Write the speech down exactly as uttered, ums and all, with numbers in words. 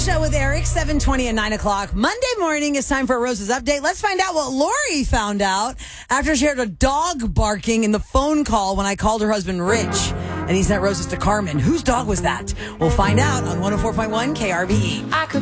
Show with Eric, seven twenty and nine o'clock. Monday morning, it's time for a Rose's Update. Let's find out what Lori found out after she heard a dog barking in the phone call when I called her husband Rich. And he sent roses to Carmen. Whose dog was that? We'll find out on one oh four point one K R B E. I could